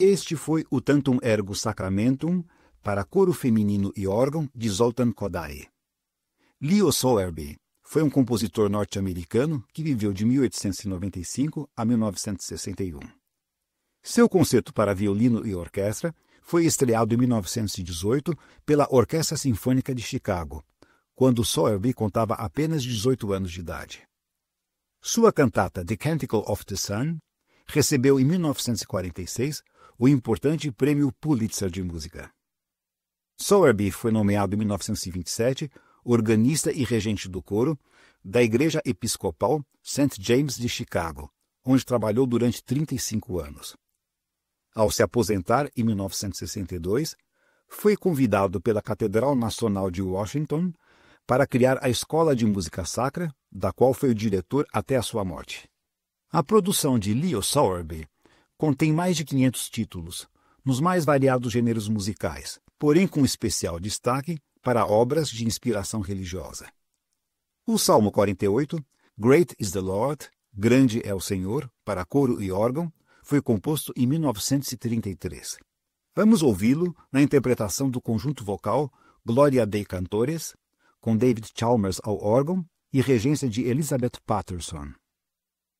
Este foi o Tantum Ergo Sacramentum para coro feminino e órgão de Zoltan Kodály. Leo Sowerby foi um compositor norte-americano que viveu de 1895 a 1961. Seu concerto para violino e orquestra foi estreado em 1918 pela Orquestra Sinfônica de Chicago, quando Sowerby contava apenas 18 anos de idade. Sua cantata The Canticle of the Sun recebeu em 1946 o importante Prêmio Pulitzer de Música. Sowerby foi nomeado em 1927 organista e regente do coro da Igreja Episcopal St. James de Chicago, onde trabalhou durante 35 anos. Ao se aposentar em 1962, foi convidado pela Catedral Nacional de Washington para criar a Escola de Música Sacra, da qual foi o diretor até a sua morte. A produção de Leo Sowerby contém mais de 500 títulos, nos mais variados gêneros musicais, porém com especial destaque para obras de inspiração religiosa. O Salmo 48, Great is the Lord, Grande é o Senhor, para coro e órgão, foi composto em 1933. Vamos ouvi-lo na interpretação do conjunto vocal Gloria Dei Cantores, com David Chalmers ao órgão e regência de Elizabeth Patterson.